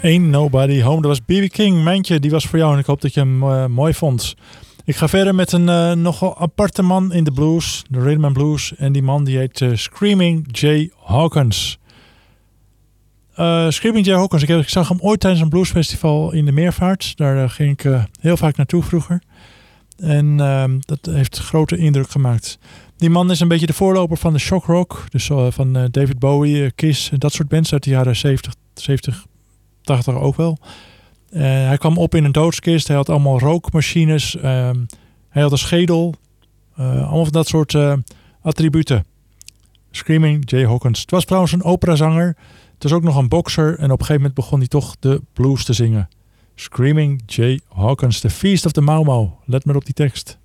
Ain't Nobody Home. Dat was B.B. King. Mijntje, die was voor jou en ik hoop dat je hem mooi vond. Ik ga verder met een nogal aparte man in de blues, de rhythm and blues. En die man die heet Screaming Jay Hawkins. Screaming Jay Hawkins, ik zag hem ooit tijdens een bluesfestival in de Meervaart. Daar ging ik heel vaak naartoe vroeger. En dat heeft grote indruk gemaakt. Die man is een beetje de voorloper van de shock rock. Dus van David Bowie, Kiss en dat soort bands uit de jaren 70, 80 ook wel. Hij kwam op in een doodskist. Hij had allemaal rookmachines. Hij had een schedel. Allemaal van dat soort attributen. Screaming Jay Hawkins. Het was trouwens een operazanger. Het was ook nog een bokser. En op een gegeven moment begon hij toch de blues te zingen. Screaming Jay Hawkins. The Feast of the Mau Mau. Let maar op die tekst.